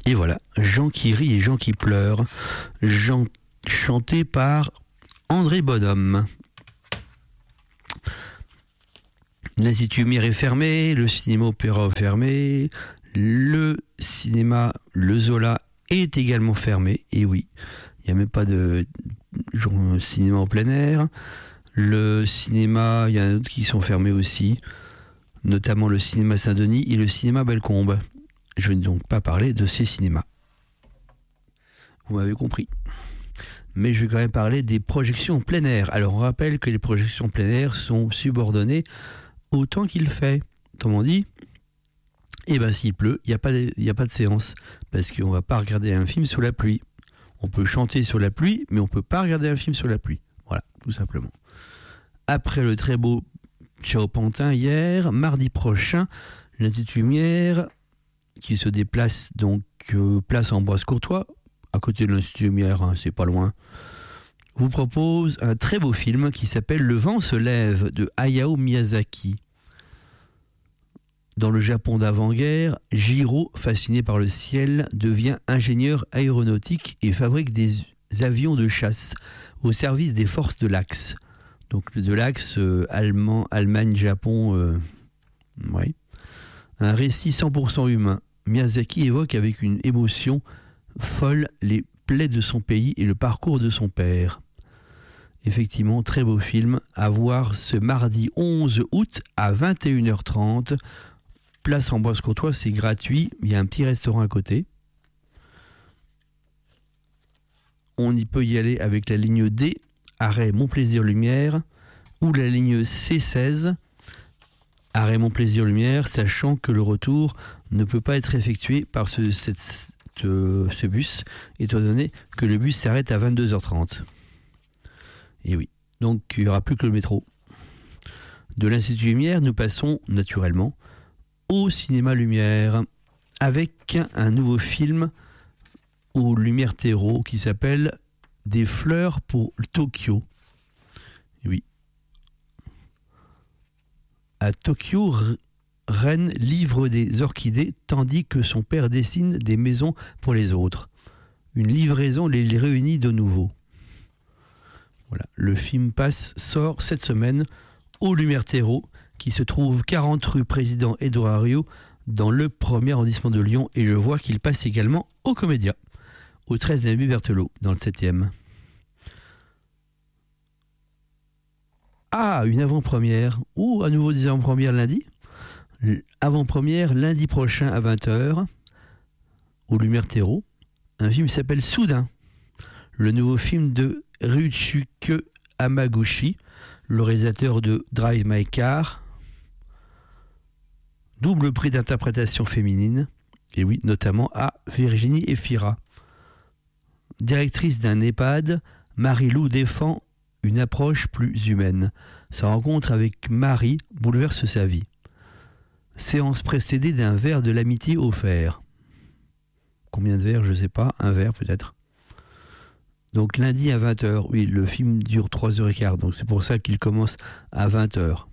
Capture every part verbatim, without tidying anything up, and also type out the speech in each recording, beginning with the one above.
Et voilà, Jean qui rit et Jean qui pleure, Jean, chanté par André Bonhomme. L'Institut Lumière est fermé, le cinéma opéra est fermé, le cinéma Le Zola est également fermé, et oui, il n'y a même pas de cinéma en plein air. Le cinéma, il y en a d'autres qui sont fermés aussi, notamment le cinéma Saint-Denis et le cinéma Bellecombe. Je ne vais donc pas parler de ces cinémas. Vous m'avez compris. Mais je vais quand même parler des projections en plein air. Alors on rappelle que les projections en plein air sont subordonnées au temps qu'il fait. Autrement dit, eh ben, s'il pleut, il n'y a pas de, y a pas de séance. Parce qu'on ne va pas regarder un film sous la pluie. On peut chanter sur la pluie, mais on ne peut pas regarder un film sous la pluie. Voilà, tout simplement. Après le très beau Ciao Pantin hier, mardi prochain, l'Institut Lumière, qui se déplace donc euh, place Ambroise Courtois, à côté de l'Institut Lumière, hein, c'est pas loin, vous propose un très beau film qui s'appelle Le vent se lève de Hayao Miyazaki. Dans le Japon d'avant-guerre, Jiro, fasciné par le ciel, devient ingénieur aéronautique et fabrique des avions de chasse au service des forces de l'Axe. Donc de l'Axe, euh, Allemand, Allemagne, Japon, euh, ouais. Un récit cent pour cent humain. Miyazaki évoque avec une émotion folle les plaies de son pays et le parcours de son père. Effectivement, très beau film à voir ce mardi onze août à vingt et une heures trente. Place Ambroise Courtois, c'est gratuit. Il y a un petit restaurant à côté. On y peut y aller avec la ligne D, arrêt Mon Plaisir Lumière, ou la ligne C seize, arrêt Mon Plaisir Lumière, sachant que le retour ne peut pas être effectué par ce, cette, ce, ce bus, étant donné que le bus s'arrête à vingt-deux heures trente. Et oui, donc il n'y aura plus que le métro. De l'Institut Lumière, nous passons naturellement au cinéma Lumière, avec un nouveau film aux Lumières Terreau qui s'appelle Des fleurs pour Tokyo. Oui. À Tokyo, Ren livre des orchidées tandis que son père dessine des maisons pour les autres. Une livraison les réunit de nouveau. Voilà. Le film passe, sort cette semaine aux Lumières Terreau, qui se trouve quarante rue Président Édouard Herriot, dans le premier arrondissement de Lyon, et je vois qu'il passe également au Comédia, au treize avenue Berthelot, dans le septième. Ah, une avant-première. Ou à nouveau des avant-premières lundi. Avant-première lundi prochain à vingt heures, aux Lumières Terreau. Un film qui s'appelle Soudain. Le nouveau film de Ryusuke Hamaguchi, le réalisateur de Drive My Car. Double prix d'interprétation féminine. Et oui, notamment à Virginie Efira. Directrice d'un EHPAD, Marie-Lou défend une approche plus humaine. Sa rencontre avec Marie bouleverse sa vie. Séance précédée d'un verre de l'amitié offert. Combien de verres, je ne sais pas. Un verre peut-être. Donc lundi à vingt heures. Oui, le film dure trois heures quinze. Donc c'est pour ça qu'il commence à vingt heures.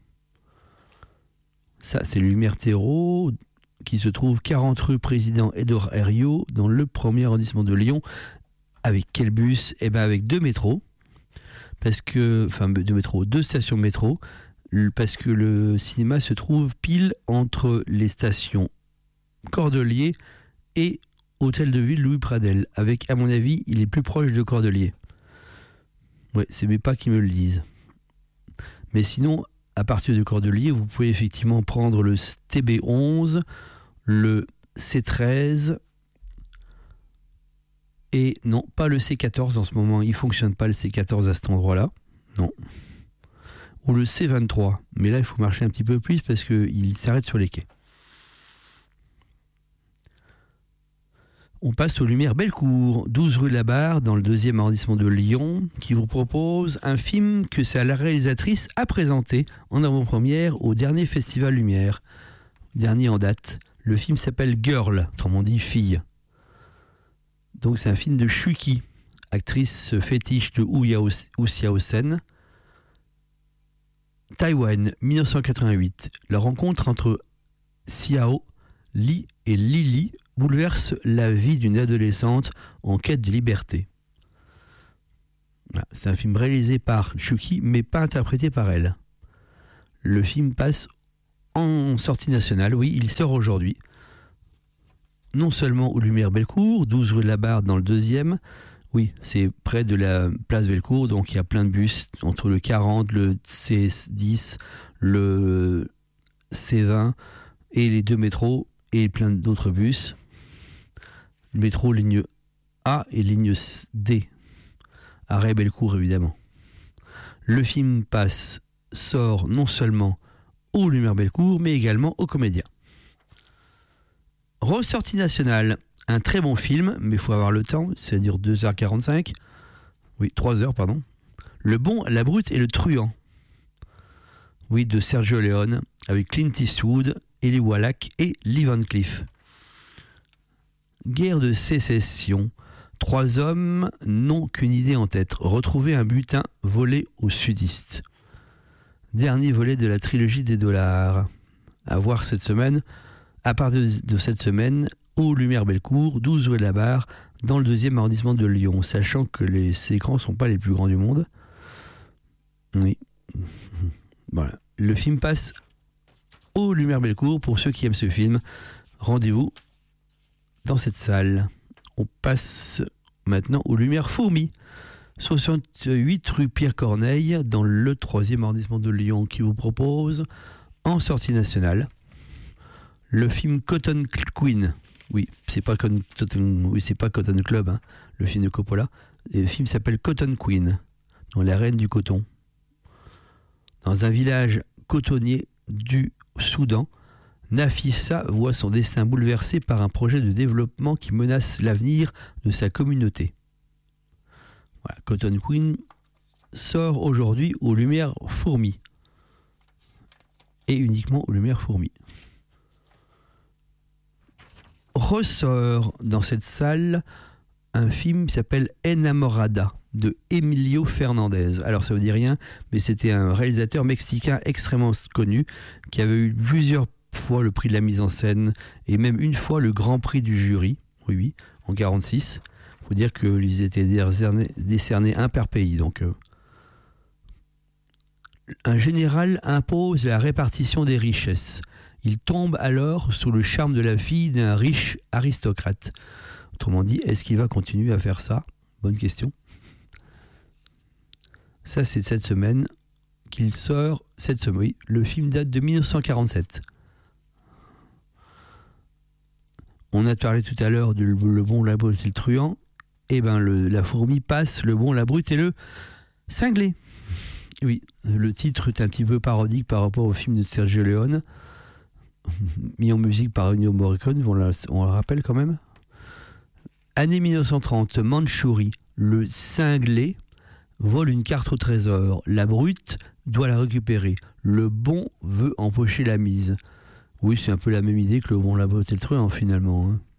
Ça, c'est Lumière Terreau, qui se trouve quarante rue Président Édouard Herriot, dans le premier arrondissement de Lyon. Avec quel bus ? Eh bien avec deux métros. Parce que, enfin deux métros, deux stations de métro. Parce que le cinéma se trouve pile entre les stations Cordeliers et Hôtel de Ville Louis Pradel. Avec, à mon avis, il est plus proche de Cordeliers. Ouais, c'est mes pas qui me le disent. Mais sinon, à partir de Cordeliers, vous pouvez effectivement prendre le T B onze, le C treize, et non, pas le C quatorze en ce moment. Il ne fonctionne pas le C quatorze à cet endroit-là. Non. Ou le C vingt-trois. Mais là, il faut marcher un petit peu plus parce qu'il s'arrête sur les quais. On passe aux Lumières Bellecour, douze rue Labarre, dans le deuxième arrondissement de Lyon, qui vous propose un film que la réalisatrice a présenté en avant-première au dernier Festival Lumière. Dernier en date. Le film s'appelle Girl, autrement dit fille. Donc c'est un film de Shuki, actrice fétiche de Wu Xiaosen. Taïwan, dix-neuf cent quatre-vingt-huit. La rencontre entre Xiao, Li et Lily bouleverse la vie d'une adolescente en quête de liberté. Voilà, c'est un film réalisé par Chucky, mais pas interprété par elle. Le film passe en sortie nationale, oui, il sort aujourd'hui. Non seulement aux Lumières Bellecour, douze rue de la Barre dans le deuxième, oui, c'est près de la place Bellecour, donc il y a plein de bus entre le quarante, le C dix, le C vingt et les deux métros et plein d'autres bus. Le métro ligne A et ligne D. Arrêt Bellecour évidemment. Le film passe, sort non seulement aux Lumières Bellecour, mais également aux Comédias. Ressortie nationale, un très bon film, mais il faut avoir le temps, ça dure deux heures quarante-cinq. Oui, trois heures, pardon. Le bon, la brute et le truand. Oui, de Sergio Leone, avec Clint Eastwood, Eli Wallach et Lee Van Cleef. Guerre de sécession. Trois hommes n'ont qu'une idée en tête, retrouver un butin volé aux sudistes. Dernier volet de la trilogie des dollars. À voir cette semaine, à partir de, de cette semaine, aux Lumières Bellecour, douze rue de la Barre, dans le deuxième arrondissement de Lyon, sachant que les, ces écrans ne sont pas les plus grands du monde. Oui. Voilà. Le film passe aux Lumières Bellecour. Pour ceux qui aiment ce film, rendez-vous dans cette salle. On passe maintenant aux Lumières Fourmis. soixante-huit rue Pierre Corneille, dans le troisième arrondissement de Lyon, qui vous propose, en sortie nationale, le film Cotton Queen. Oui, c'est pas Cotton, oui, c'est pas Cotton Club, hein, le film de Coppola. Et le film s'appelle Cotton Queen, dans la reine du coton. Dans un village cotonnier du Soudan, Nafissa voit son destin bouleversé par un projet de développement qui menace l'avenir de sa communauté. Voilà, Cotton Queen sort aujourd'hui aux Lumières Fourmis. Et uniquement aux Lumières Fourmis. Ressort dans cette salle un film qui s'appelle Enamorada de Emilio Fernandez. Alors ça vous dit rien, mais c'était un réalisateur mexicain extrêmement connu qui avait eu plusieurs fois le prix de la mise en scène et même une fois le grand prix du jury, oui oui, en quarante-six. Il faut dire qu'ils étaient décernés, décernés un par pays. Donc, euh, un général impose la répartition des richesses. Il tombe alors sous le charme de la fille d'un riche aristocrate. Autrement dit, est-ce qu'il va continuer à faire ça? Bonne question. Ça, c'est cette semaine qu'il sort. Cette semaine, oui, le film date de mille neuf cent quarante-sept. On a parlé tout à l'heure du Le Bon, la Brute et le Truand. Eh bien, la fourmi passe, Le Bon, la Brute et le Cinglé. Oui, le titre est un petit peu parodique par rapport au film de Sergio Leone, mis en musique par Ennio Morricone, on, la, on le rappelle quand même. Année mille neuf cent trente, Mandchourie, le Cinglé vole une carte au trésor. La brute doit la récupérer. Le bon veut empocher la mise. Oui, c'est un peu la même idée que Le Bon, la Brute et le Truand, finalement. Hein.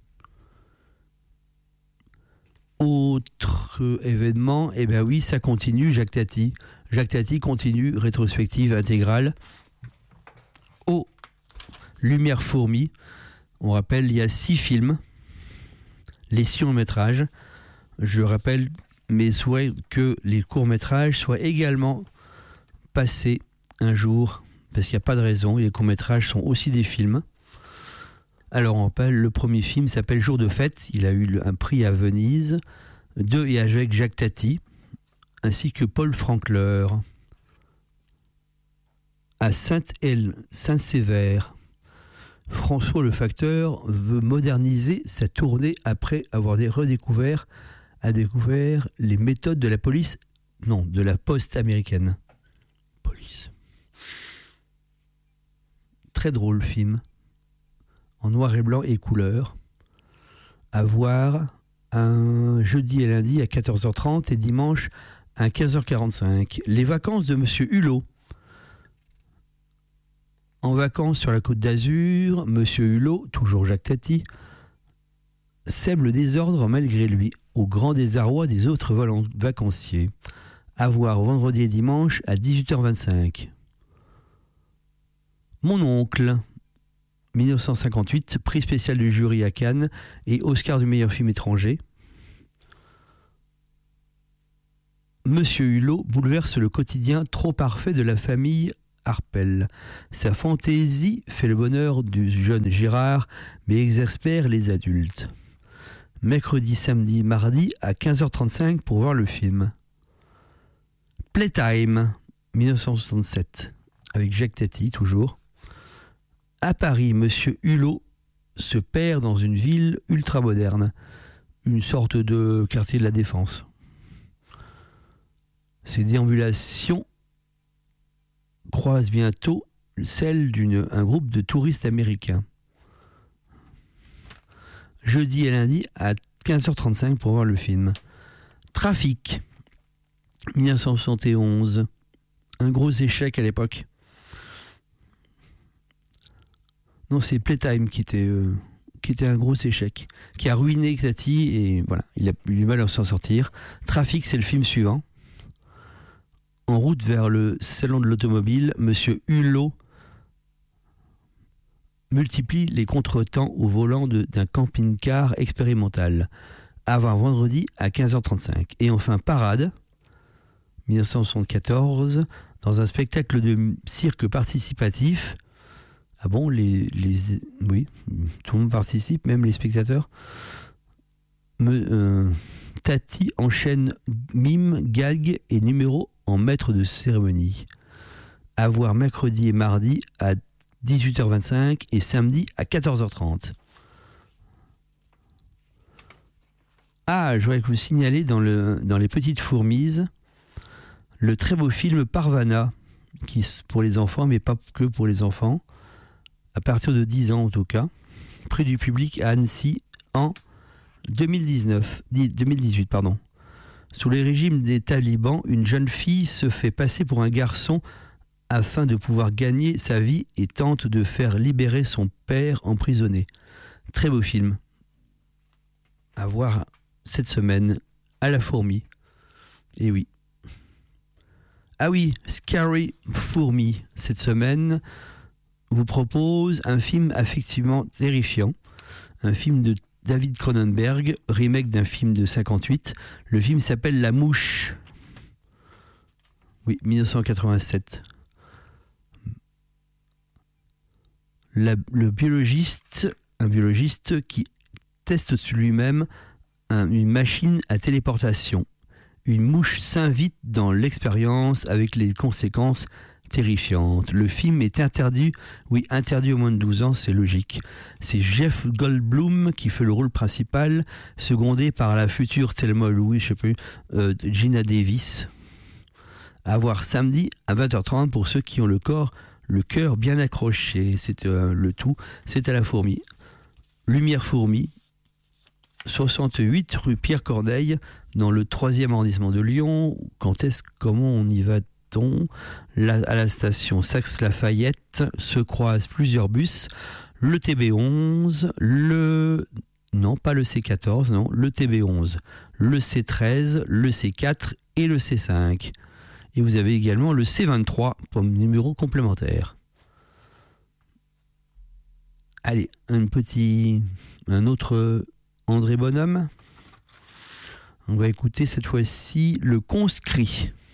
Autre événement, eh bien oui, ça continue, Jacques Tati. Jacques Tati continue, rétrospective intégrale aux Lumières Fourmis. On rappelle, il y a six films, les six longs-métrages. Je rappelle mes souhaits que les courts-métrages soient également passés un jour, parce qu'il n'y a pas de raison, et les courts-métrages sont aussi des films. Alors on rappelle, le premier film s'appelle Jour de fête, il a eu un prix à Venise, de et avec Jacques Tati, ainsi que Paul Franckler. À Sainte-Hélène, Saint-Sévère, François le Facteur veut moderniser sa tournée après avoir redécouvert a découvert les méthodes de la police, non, de la poste américaine. Police. Très drôle film, en noir et blanc et couleur, à voir un jeudi et lundi à quatorze heures trente et dimanche à quinze heures quarante-cinq. Les vacances de Monsieur Hulot. En vacances sur la Côte d'Azur, Monsieur Hulot, toujours Jacques Tati, sème le désordre malgré lui, au grand désarroi des autres vacanciers. À voir vendredi et dimanche à dix-huit heures vingt-cinq. Mon oncle, dix-neuf cent cinquante-huit, prix spécial du jury à Cannes et Oscar du meilleur film étranger. Monsieur Hulot bouleverse le quotidien trop parfait de la famille Harpel. Sa fantaisie fait le bonheur du jeune Gérard, mais exaspère les adultes. Mercredi, samedi, mardi à quinze heures trente-cinq pour voir le film. Playtime, dix-neuf cent soixante-sept, avec Jacques Tati toujours. À Paris, Monsieur Hulot se perd dans une ville ultramoderne, une sorte de quartier de la Défense. Ses déambulations croisent bientôt celles d'un groupe de touristes américains. Jeudi et lundi à quinze heures trente-cinq pour voir le film. Trafic, dix-neuf cent soixante et onze, un gros échec à l'époque. Non, c'est Playtime qui était, euh, qui était un gros échec, qui a ruiné Tati et voilà, il a eu du mal à s'en sortir. Trafic, c'est le film suivant. En route vers le salon de l'automobile, Monsieur Hulot multiplie les contretemps au volant de, d'un camping-car expérimental. À voir vendredi à quinze heures trente-cinq. Et enfin, Parade, dix-neuf cent soixante-quatorze, dans un spectacle de cirque participatif. Ah bon, les, les, oui, tout le monde participe, même les spectateurs. Me, euh, Tati enchaîne mime, gag et numéros en maître de cérémonie. À voir mercredi et mardi à dix-huit heures vingt-cinq et samedi à quatorze heures trente. Ah, je voudrais vous signaler dans, le, dans Les Petites Fourmises le très beau film Parvana, qui pour les enfants, mais pas que pour les enfants, à partir de dix ans en tout cas, prix du public à Annecy en deux mille dix-neuf, deux mille dix-huit. Pardon. Sous les régimes des talibans, une jeune fille se fait passer pour un garçon afin de pouvoir gagner sa vie et tente de faire libérer son père emprisonné. Très beau film. À voir cette semaine à la Fourmi. Et oui. Ah oui, Scary Fourmi, cette semaine, vous propose un film effectivement terrifiant. Un film de David Cronenberg, remake d'un film de cinquante-huit. Le film s'appelle La Mouche. Oui, dix-neuf cent quatre-vingt-sept. La, le biologiste, un biologiste qui teste sur lui-même un, une machine à téléportation. Une mouche s'invite dans l'expérience avec les conséquences terrifiante. Le film est interdit, oui, interdit aux moins de douze ans, c'est logique. C'est Jeff Goldblum qui fait le rôle principal, secondé par la future Thelma Louise, je sais plus, euh, Gina Davis. À voir samedi à vingt heures trente pour ceux qui ont le corps, le cœur bien accroché. C'est euh, le tout, c'est à la Fourmi. Lumière Fourmi, soixante-huit rue Pierre Corneille, dans le troisième arrondissement de Lyon. Quand est-ce, comment on y va? La, à la station Saxe-Lafayette se croisent plusieurs bus, le T B onze, le... non pas le C quatorze, non, le T B onze, le C treize, le C quatre et le C cinq. Et vous avez également le C vingt-trois pour numéro complémentaire. Allez, un petit... un autre André Bonhomme. On va écouter cette fois-ci Le Conscrit.